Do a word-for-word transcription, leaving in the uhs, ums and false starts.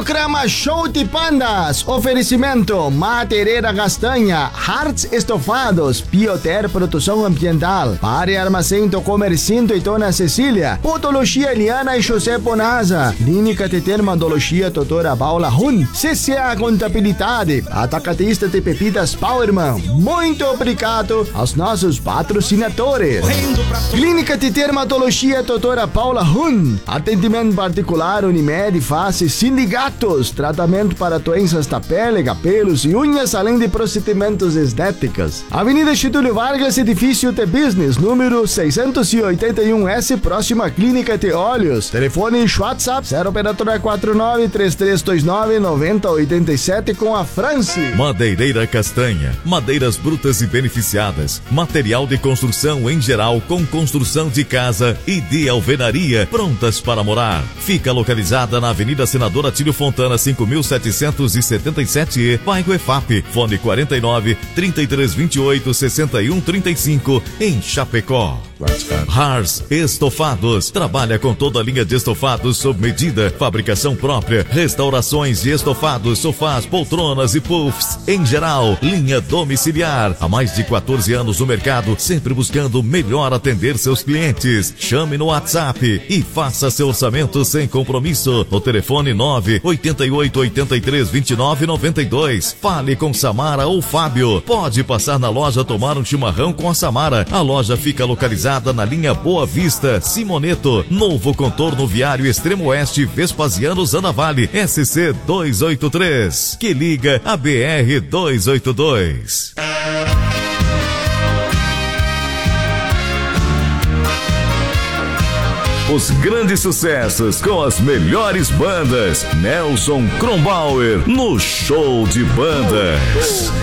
Programa Show de Pandas. Oferecimento Madeireira Castanha, Hearts Estofados, Bioter Produção Ambiental, Pare Armazém do Comercinto e Dona Cecília, Podologia Eliana e José Bonaza, Clínica de Dermatologia Doutora Paula Hun, C C A Contabilidade, Atacadista de Bebidas Powerman. Muito obrigado aos nossos patrocinadores. Clínica de Dermatologia Doutora Paula Hun, atendimento particular Unimed, Face, Sindicatos, tratamento para doenças da pele, cabelos e unhas, além de procedimentos estéticos. Avenida Getúlio Vargas, edifício de Business, número seiscentos e oitenta e um S, próxima Clínica de Olhos. Telefone e WhatsApp zero operadora quatro nove, três três dois nove, nove zero oito sete com a France. Madeireira Castanha, madeiras brutas e beneficiadas, material de construção em geral com construção de casa e de alvenaria, prontas para morar. Fica localizada na Avenida Senador Atílio Fontana, cinco mil setecentos e setenta e sete E, bairro E F A P, fone quarenta e nove, trinta e três vinte e oito, sessenta e um trinta e cinco, em Chapecó. Hearts Estofados, trabalha com toda a linha de estofados sob medida, fabricação própria, restaurações de estofados, sofás, poltronas e puffs, em geral, linha domiciliar. Há mais de quatorze anos no mercado, sempre buscando melhor atender seus clientes. Chame no WhatsApp e faça seu orçamento sem compromisso no telefone nove oito oito, oito três, dois nove nove dois. Fale com Samara ou Fábio. Pode passar na loja tomar um chimarrão com a Samara. A loja fica localizada na linha Boa Vista, Simoneto, novo contorno viário Extremo Oeste, Vespasiano Zanavale, S C duzentos e oitenta e três, que liga a B R duzentos e oitenta e dois. Os grandes sucessos com as melhores bandas. Nelson Kronbauer no Show de Bandas.